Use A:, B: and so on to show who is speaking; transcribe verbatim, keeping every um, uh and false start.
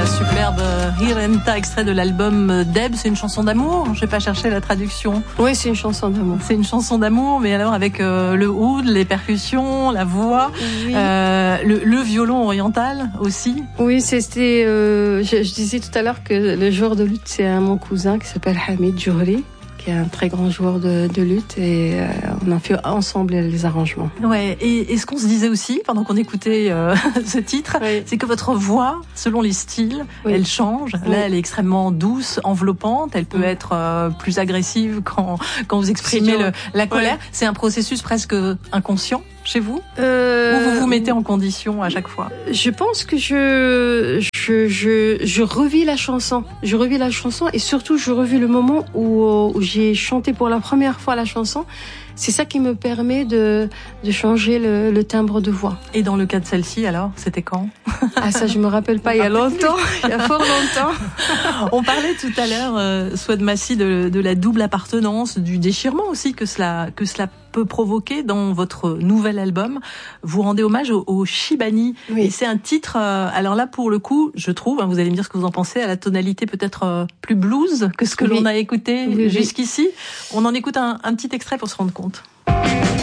A: la superbe Hirenta, extrait de l'album Deb. C'est une chanson d'amour. Je vais pas chercher la traduction.
B: Oui, c'est une chanson d'amour.
A: C'est une chanson d'amour, mais alors avec euh, le oud, les percussions, la voix, oui. euh, le, le violon oriental aussi.
B: Oui, c'était. Euh, je, je disais tout à l'heure que le joueur de luth, c'est un, mon cousin qui s'appelle Hamid Djouri, qui est un très grand joueur de, de luth, et euh, on a fait ensemble les arrangements.
A: Ouais. Et, et ce qu'on se disait aussi pendant qu'on écoutait euh, ce titre, oui. c'est que votre voix, selon les styles, oui. elle change. Oui. Là, elle est extrêmement douce, enveloppante. Elle peut oui. être euh, plus agressive quand quand vous exprimez le, la colère. Ouais. C'est un processus presque inconscient chez vous, euh, ou vous vous mettez en condition à chaque fois?
B: Je pense que je je je je revis la chanson. Je revis la chanson et surtout je revis le moment où, où j'ai chanté pour la première fois la chanson. C'est ça qui me permet de de changer le, le timbre de voix.
A: Et dans le cas de celle-ci, alors, c'était quand?
B: Ah ça, je me rappelle pas. Il y a longtemps, il y a fort longtemps.
A: On parlait tout à l'heure, euh, Souad Massi, de, de la double appartenance, du déchirement aussi que cela que cela peut provoquer dans votre nouvel album. Vous rendez hommage au, au Shibani. Oui. Et c'est un titre. Euh, alors là, pour le coup, je trouve, hein, vous allez me dire ce que vous en pensez, à la tonalité peut-être euh, plus blues que ce que oui. l'on a écouté oui, jusqu'ici. Oui. On en écoute un, un petit extrait pour se rendre compte.